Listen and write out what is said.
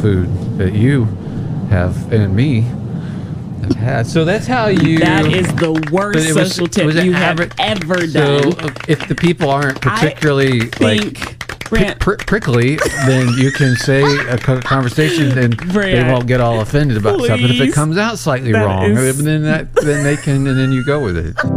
food that you have and me have had. So that's how you... That is the worst social tip you have ever done. So if the people aren't particularly prickly, then you can say a conversation and they won't get all offended about something. If it comes out slightly wrong, then they can, and then you go with it.